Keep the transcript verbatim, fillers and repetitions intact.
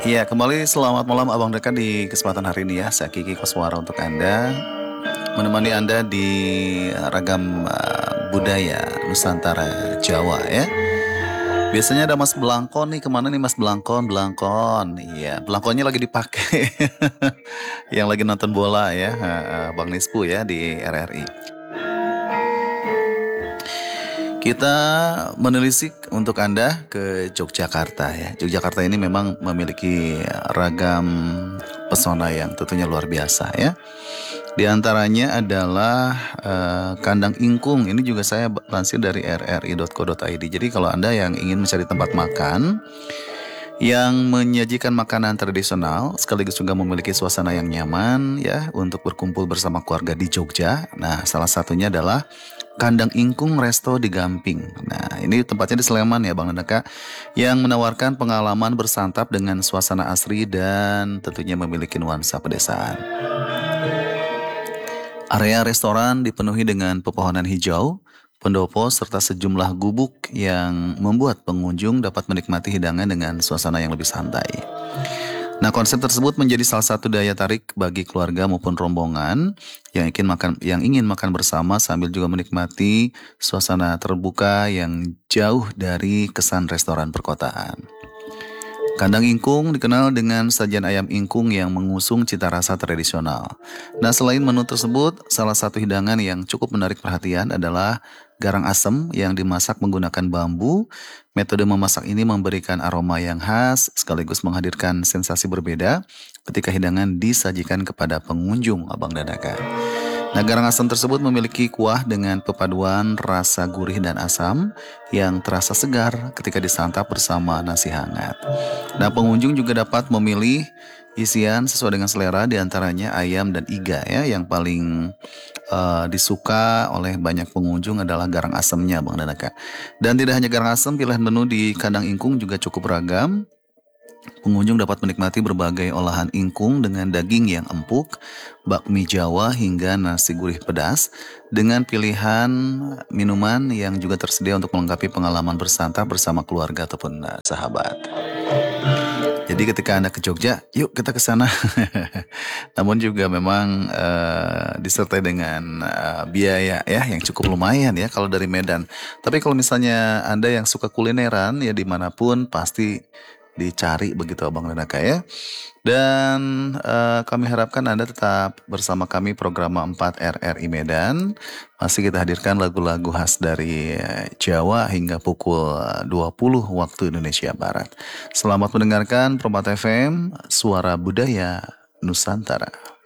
Iya, kembali selamat malam Abang Deka di kesempatan hari ini ya. Saya Kiki Koswara untuk Anda, menemani Anda di ragam uh, budaya Nusantara Jawa ya. Biasanya ada Mas Belangkon nih, kemana nih Mas Belangkon? Belangkon, iya, Belangkonnya lagi dipakai. Yang lagi nonton bola ya, uh, uh, Bang Nispu ya di R R I. Kita menelisik untuk Anda ke Yogyakarta ya. Yogyakarta ini memang memiliki ragam pesona yang tentunya luar biasa ya. Di antaranya adalah uh, Kandang Ingkung. Ini juga saya lansir dari r r i dot co dot i d. Jadi kalau Anda yang ingin mencari tempat makan yang menyajikan makanan tradisional sekaligus juga memiliki suasana yang nyaman ya untuk berkumpul bersama keluarga di Jogja. Nah, salah satunya adalah Kandang Ingkung Resto di Gamping. Nah, ini tempatnya di Sleman ya Bang Naka, yang menawarkan pengalaman bersantap dengan suasana asri dan tentunya memiliki nuansa pedesaan. Area restoran dipenuhi dengan pepohonan hijau, pendopo, serta sejumlah gubuk yang membuat pengunjung dapat menikmati hidangan dengan suasana yang lebih santai. Nah, konsep tersebut menjadi salah satu daya tarik bagi keluarga maupun rombongan yang ingin makan yang ingin makan bersama sambil juga menikmati suasana terbuka yang jauh dari kesan restoran perkotaan. Kandang Ingkung dikenal dengan sajian ayam ingkung yang mengusung cita rasa tradisional. Nah, selain menu tersebut, salah satu hidangan yang cukup menarik perhatian adalah garang asem yang dimasak menggunakan bambu. Metode memasak ini memberikan aroma yang khas sekaligus menghadirkan sensasi berbeda ketika hidangan disajikan kepada pengunjung, Abang dan Aka. Nah, garang asam tersebut memiliki kuah dengan perpaduan rasa gurih dan asam yang terasa segar ketika disantap bersama nasi hangat. Nah, pengunjung juga dapat memilih isian sesuai dengan selera, diantaranya ayam dan iga ya. Yang paling uh, disuka oleh banyak pengunjung adalah garang asamnya, Bang Danaka. Dan tidak hanya garang asam, pilihan menu di Kandang Ingkung juga cukup beragam. Pengunjung dapat menikmati berbagai olahan ingkung dengan daging yang empuk, bakmi Jawa hingga nasi gurih pedas dengan pilihan minuman yang juga tersedia untuk melengkapi pengalaman bersantap bersama keluarga ataupun uh, sahabat. Jadi ketika Anda ke Jogja, yuk kita ke sana. Namun juga memang uh, disertai dengan uh, biaya ya yang cukup lumayan ya kalau dari Medan. Tapi kalau misalnya Anda yang suka kulineran ya dimanapun pasti dicari begitu Abang dan Aka ya. Dan uh, kami harapkan Anda tetap bersama kami program empat R R I Medan. Masih kita hadirkan lagu-lagu khas dari Jawa hingga pukul dua puluh waktu Indonesia Barat. Selamat mendengarkan Permata F M, Suara Budaya Nusantara.